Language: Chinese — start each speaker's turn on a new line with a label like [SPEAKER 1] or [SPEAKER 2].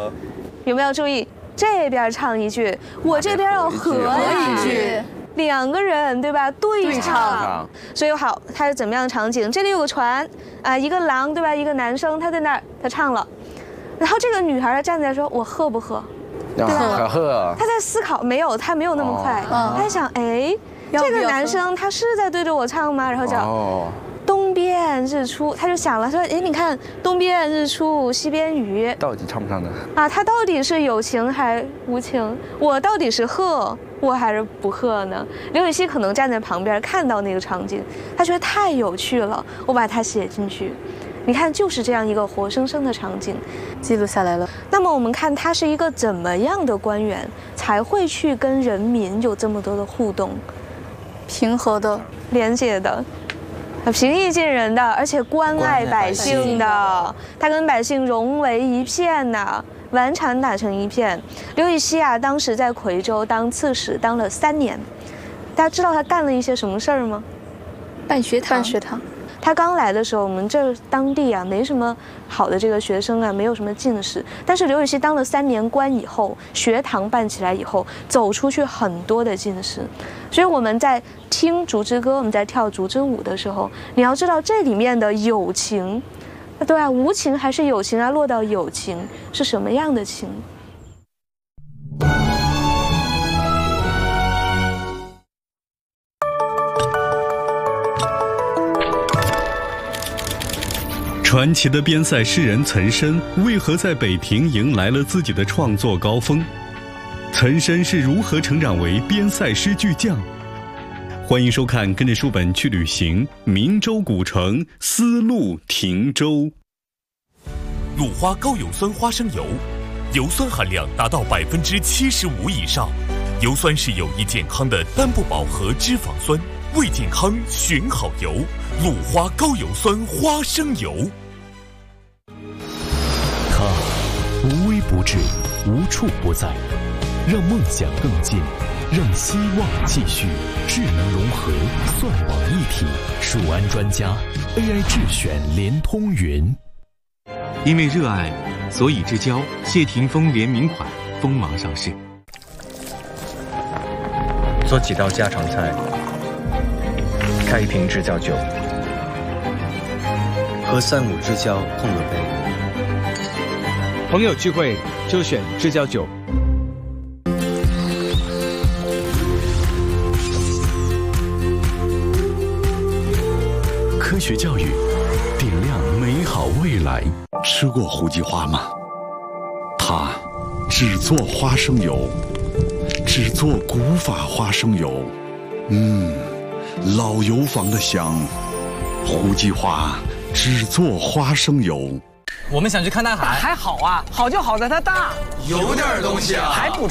[SPEAKER 1] 有没有注意？这边唱一句，我这边要合一句，两个人对吧？对唱。所以好，它是怎么样的场景？这里有个船啊，一个郎对吧？一个男生他在那儿，他唱了，然后这个女孩她站在说，我喝不喝？对吧？
[SPEAKER 2] 喝。
[SPEAKER 1] 他在思考，没有，他没有那么快，他在想，哎，这个男生他是在对着我唱吗？然后叫。东边日出，他就想了，说，哎，你看东边日出西边雨，
[SPEAKER 2] 到底唱不唱的？
[SPEAKER 1] 啊，他到底是有情还无情？我到底是和我还是不和呢？刘禹锡可能站在旁边看到那个场景，他觉得太有趣了，我把它写进去。你看，就是这样一个活生生的场景，
[SPEAKER 3] 记录下来了。
[SPEAKER 1] 那么我们看他是一个怎么样的官员，才会去跟人民有这么多的互动？
[SPEAKER 3] 平和的、
[SPEAKER 1] 连接的。平易近人的，而且关爱百姓的，他跟百姓融为一片呐，顽缠打成一片。刘禹锡啊，当时在夔州当刺史，当了3年。大家知道他干了一些什么事儿吗？
[SPEAKER 3] 办学堂。
[SPEAKER 1] 他刚来的时候，我们这当地啊没什么好的这个学生啊，没有什么进士。但是刘禹锡当了3年官以后，学堂办起来以后，走出去很多的进士。所以我们在听竹枝歌，我们在跳竹枝舞的时候，你要知道这里面的有情，对啊，无情还是有情啊？落到有情是什么样的情？
[SPEAKER 4] 传奇的边塞诗人岑参为何在北庭迎来了自己的创作高峰？岑参是如何成长为边塞诗巨匠？欢迎收看《跟着书本去旅行：明州古城丝路亭州》。
[SPEAKER 5] 鲁花高油酸花生油，油酸含量达到75%以上，油酸是有益健康的单不饱和脂肪酸，为健康选好油。鲁花高油酸花生油，
[SPEAKER 6] 它无微不至，无处不在，让梦想更近，让希望继续，智能融合，算网一体，数安专家 AI 智选联通云。
[SPEAKER 7] 因为热爱，所以之交谢霆锋联名款锋芒上市。
[SPEAKER 2] 做几道家常菜，开一瓶知交酒。和3、5知交碰个杯，
[SPEAKER 8] 朋友聚会就选知交酒。
[SPEAKER 6] 科学教育，点亮美好未来。
[SPEAKER 9] 吃过胡姬花吗？它只做花生油，只做古法花生油。老油坊的香，胡姬花。只做花生油。
[SPEAKER 10] 我们想去看大海，
[SPEAKER 11] 还好啊，好就好在它大，
[SPEAKER 10] 有点东西啊，
[SPEAKER 11] 还不